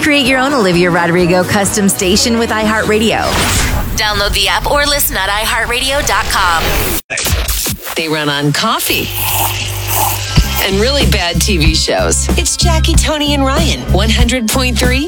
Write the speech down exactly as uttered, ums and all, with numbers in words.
Create your own Olivia Rodrigo custom station with iHeartRadio. Download the app or listen at i heart radio dot com. They run on coffee and really bad T V shows. It's Jackie, Tony, and Ryan. one hundred point three